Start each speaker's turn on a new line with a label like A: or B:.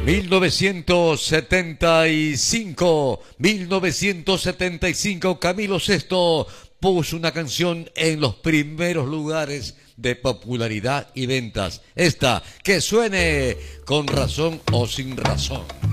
A: 1975, Camilo Sesto puso una canción en los primeros lugares de popularidad y ventas. Esta, que suene con razón o sin razón.